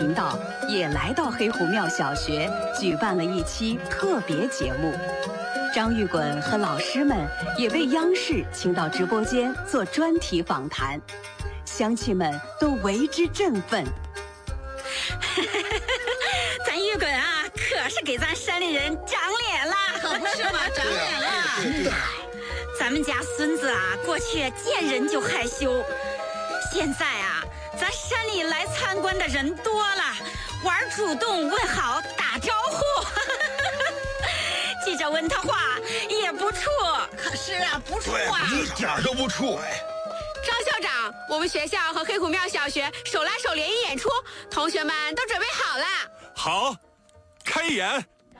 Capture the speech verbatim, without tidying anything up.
频道也来到黑虎庙小学，举办了一期特别节目。张玉滚和老师们也被央视请到直播间做专题访谈，乡亲们都为之振奋。 咱玉滚啊，可是给咱山里人长脸了， 可不是嘛，长脸了。 真的。 咱们家孙子啊，过去见人就害羞，现在啊，咱山里来参观的人多了，玩主动问好打招呼，记者问他话也不怵。 可是啊，不怵啊， 一点都不怵。 张校长，我们学校和黑虎庙小学手拉手联谊演出，同学们都准备好了。 好，开演。